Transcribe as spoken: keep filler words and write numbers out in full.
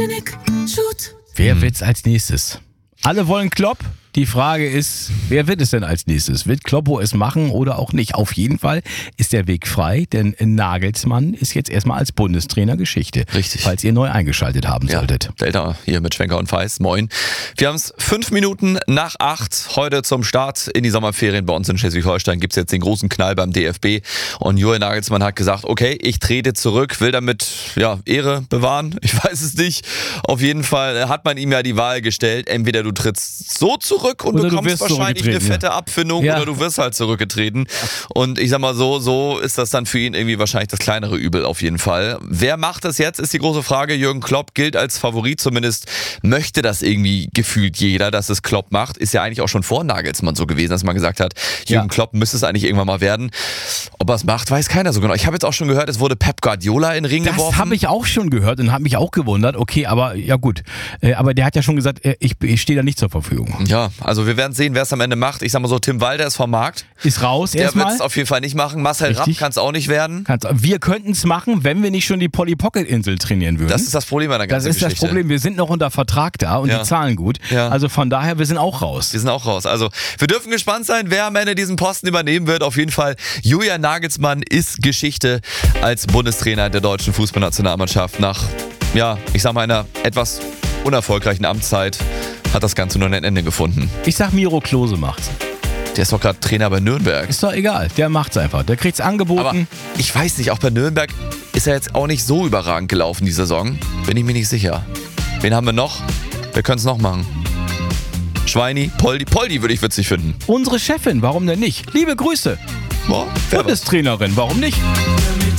Genick, shoot. Wer wird's als nächstes? Alle wollen Klopp. Die Frage ist, wer wird es denn als nächstes? Wird Kloppo es machen oder auch nicht? Auf jeden Fall ist der Weg frei, denn Nagelsmann ist jetzt erstmal als Bundestrainer Geschichte. Richtig. Falls ihr neu eingeschaltet haben Ja, solltet. Delta hier mit Schwenker und Feist. Moin. Wir haben es fünf Minuten nach acht. Heute zum Start in die Sommerferien bei uns in Schleswig-Holstein gibt es jetzt den großen Knall beim D F B. Und Julian Nagelsmann hat gesagt, okay, ich trete zurück, will damit ja, Ehre bewahren. Ich weiß es nicht. Auf jeden Fall hat man ihm ja die Wahl gestellt. Entweder du trittst so zurück und oder bekommst wahrscheinlich eine fette ja. Abfindung ja. oder du wirst halt zurückgetreten. Und ich sag mal so, so ist das dann für ihn irgendwie wahrscheinlich das kleinere Übel auf jeden Fall. Wer macht das jetzt, ist die große Frage. Jürgen Klopp gilt als Favorit, zumindest möchte das irgendwie gefühlt jeder, dass es Klopp macht. Ist ja eigentlich auch schon vor Nagelsmann so gewesen, dass man gesagt hat, Jürgen ja. Klopp müsste es eigentlich irgendwann mal werden. Ob er es macht, weiß keiner so genau. Ich habe jetzt auch schon gehört, es wurde Pep Guardiola in den Ring das geworfen. Das habe ich auch schon gehört und habe mich auch gewundert. Okay, aber ja gut. Aber der hat ja schon gesagt, ich, ich stehe da nicht zur Verfügung. Ja, also wir werden sehen, wer es am Ende macht. Ich sag mal so, Tim Walder ist vom Markt. Ist raus erstmal. Der wird es auf jeden Fall nicht machen. Marcel Rapp kann es auch nicht werden. Kann's, wir könnten es machen, wenn wir nicht schon die Polly Pocket Insel trainieren würden. Das ist das Problem an der ganzen Geschichte. Das ist das Problem. Wir sind noch unter Vertrag da und ja. die zahlen gut. Ja. Also von daher, wir sind auch raus. Wir sind auch raus. Also wir dürfen gespannt sein, wer am Ende diesen Posten übernehmen wird. Auf jeden Fall, Julian Nagelsmann ist Geschichte als Bundestrainer der deutschen Fußballnationalmannschaft. Nach, ja, ich sag mal, einer etwas unerfolgreichen Amtszeit hat das Ganze nur ein Ende gefunden. Ich sag, Miro Klose macht's. Der ist doch gerade Trainer bei Nürnberg. Ist doch egal, der macht's einfach. Der kriegt's angeboten. Aber ich weiß nicht, auch bei Nürnberg ist er jetzt auch nicht so überragend gelaufen, die Saison. Bin ich mir nicht sicher. Wen haben wir noch? Wir können es noch machen. Schweini, Poldi. Poldi würde ich witzig finden. Unsere Chefin, warum denn nicht? Liebe Grüße. Boah, Bundestrainerin, warum nicht?